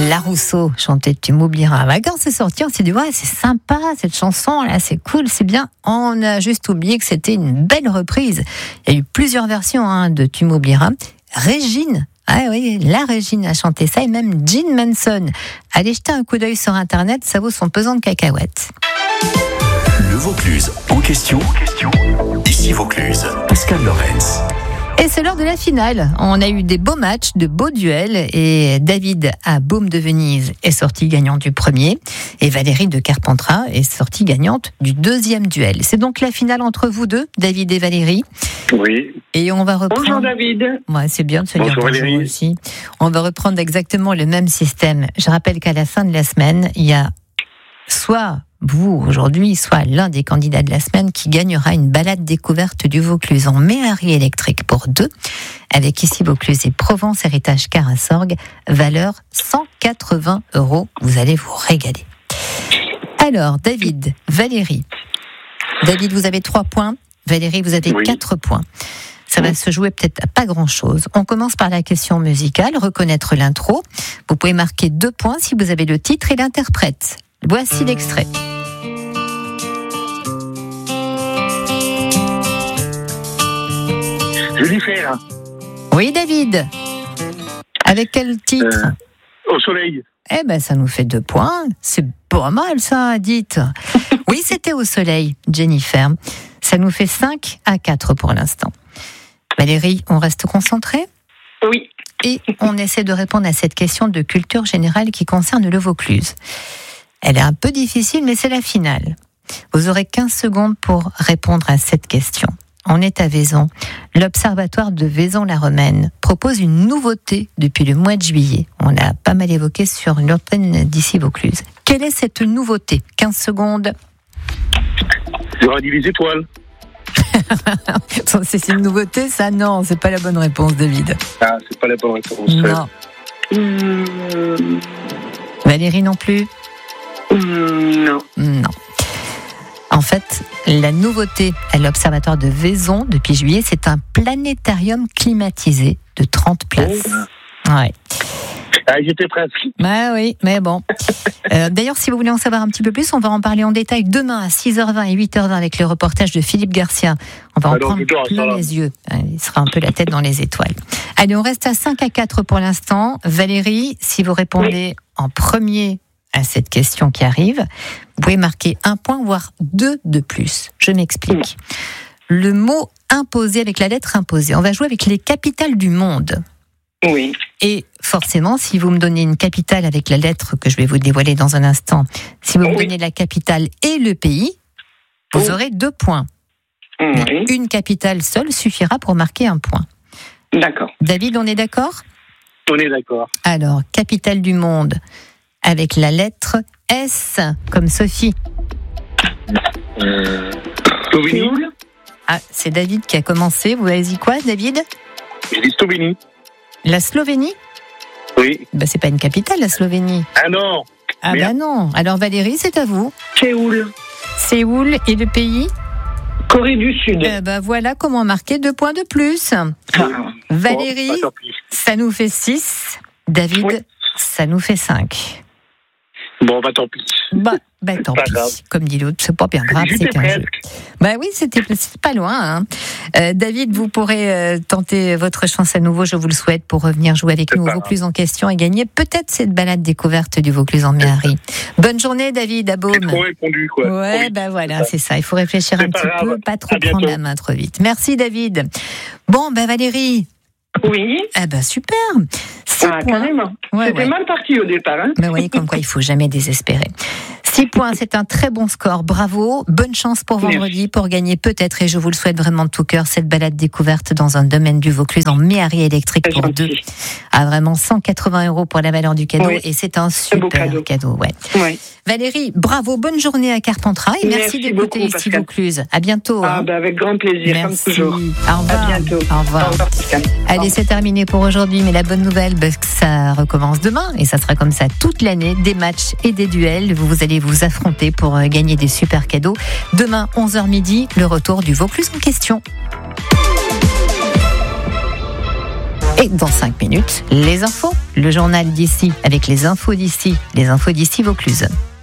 Larousseau chantait Tu m'oublieras. Quand c'est sorti, on s'est dit ouais, c'est sympa cette chanson là, c'est cool, c'est bien. On a juste oublié que c'était une belle reprise. Il y a eu plusieurs versions de Tu m'oublieras. Régine, la Régine a chanté ça, et même Gene Manson. Allez jeter un coup d'œil sur internet, ça vaut son pesant de cacahuètes. Le Vaucluse en question. Ici Vaucluse, Pascal Lorenz. Et c'est l'heure de la finale. On a eu des beaux matchs, de beaux duels, et David à Baume de Venise est sorti gagnant du premier, et Valérie de Carpentras est sortie gagnante du deuxième duel. C'est donc la finale entre vous deux, David et Valérie. Oui. Et on va reprendre... Bonjour David. Ouais, c'est bien de se dire Bonjour bonjour Valérie. aussi. On va reprendre exactement le même système. Je rappelle qu'à la fin de la semaine, il y a soit vous aujourd'hui, soit l'un des candidats de la semaine qui gagnera une balade découverte du Vaucluse en Méhari électrique pour 2, avec ici Vaucluse et Provence Héritage Carassorgue, valeur 180 €. Vous allez vous régaler. Alors, David, Valérie. David, vous avez 3 points. Valérie, vous avez 4 points. Ça va se jouer peut-être à pas grand-chose. On commence par la question musicale, reconnaître l'intro. Vous pouvez marquer 2 points si vous avez le titre et l'interprète. Voici l'extrait. Jennifer, Oui, David. Avec quel titre Au soleil. Eh ben, ça nous fait 2 points. C'est pas mal, ça, dites. Oui, c'était Au soleil, Jennifer. Ça nous fait 5-4 pour l'instant. Valérie, on reste concentré ? Oui. Et on essaie de répondre à cette question de culture générale qui concerne le Vaucluse. Elle est un peu difficile, mais c'est la finale. Vous aurez 15 secondes pour répondre à cette question. On est à Vaison. L'Observatoire de Vaison-la-Romaine propose une nouveauté depuis le mois de juillet. On l'a pas mal évoqué sur l'antenne d'ici Vaucluse. Quelle est cette nouveauté ? 15 secondes. Il y aura des étoiles. C'est une nouveauté, ça ? Non, c'est pas la bonne réponse, David. Ah, c'est pas la bonne réponse. Non. Valérie non plus ? Non. Non. En fait, la nouveauté à l'Observatoire de Vaison depuis juillet, c'est un planétarium climatisé de 30 places. Ouais. Ah, j'étais presque. Bah oui, mais bon. D'ailleurs, si vous voulez en savoir un petit peu plus, on va en parler en détail demain à 6h20 et 8h20 avec le reportage de Philippe Garcia. On va en prendre plein les yeux. Il sera un peu la tête dans les étoiles. Allez, on reste à 5-4 pour l'instant. Valérie, si vous répondez en premier à cette question qui arrive, vous pouvez marquer 1 point, voire 2 de plus. Je m'explique. Le mot imposé avec la lettre imposée. On va jouer avec les capitales du monde. Oui. Et forcément, si vous me donnez une capitale avec la lettre que je vais vous dévoiler dans un instant, si vous me donnez la capitale et le pays, vous aurez 2 points. Mais une capitale seule suffira pour marquer 1 point. D'accord. David, on est d'accord ? On est d'accord. Alors, capitale du monde avec la lettre S, comme Sophie. Slovénie. Ah, c'est David qui a commencé. Vous avez dit quoi, David ? J'ai dit Slovénie. La Slovénie ? Oui. Bah, c'est pas une capitale, la Slovénie. Ah non. Ah bah non. Alors Valérie, c'est à vous. Séoul. Séoul et le pays ? Corée du Sud. Bah voilà comment marquer 2 points de plus. Valérie, Bon, tant pis. ça nous fait 6. David, ça nous fait 5. Bon, tant pis. Bah tant Pas pis. grave. Comme dit l'autre, c'est pas bien grave, c'est J'étais qu'un jeu. presque. Bah oui, c'est pas loin. David, vous pourrez tenter votre chance à nouveau, je vous le souhaite, pour revenir jouer avec nous au Vaucluse en question et gagner peut-être cette balade découverte du Vaucluse en Méhari. Bonne journée, David, à J'ai Baume. trop répondu, quoi. Ouais, Oui. bah voilà, c'est ça. Il faut réfléchir C'est un pas petit grave. peu, pas trop À bientôt. prendre la main trop vite. Merci, David. Bon, Valérie. Oui. Eh ben super. 6 points. Carrément. Ouais, C'était ouais. mal parti au départ. Hein. Ben oui, comme quoi il faut jamais désespérer. 6 points, c'est un très bon score. Bravo. Bonne chance pour vendredi pour gagner peut-être, et je vous le souhaite vraiment de tout cœur, cette balade découverte dans un domaine du Vaucluse en Méhari électrique C'est pour gentil. 2. Ah, vraiment 180 € pour la valeur du cadeau, Oui. et c'est un beau super cadeau. Ouais. Oui. Valérie, bravo, bonne journée à Carpentras et merci d'écouter beaucoup, ici Pascal. Vaucluse. À bientôt. Ah, hein. avec grand plaisir, Merci. comme toujours. Au revoir. À bientôt. Au revoir. Pascal. Allez, c'est terminé pour aujourd'hui, mais la bonne nouvelle, que ça recommence demain, et ça sera comme ça toute l'année, des matchs et des duels. Vous allez vous affronter pour gagner des super cadeaux. Demain, 11h midi, le retour du Vaucluse en question. Et dans 5 minutes, les infos. Le journal d'ici avec les infos d'ici Vaucluse.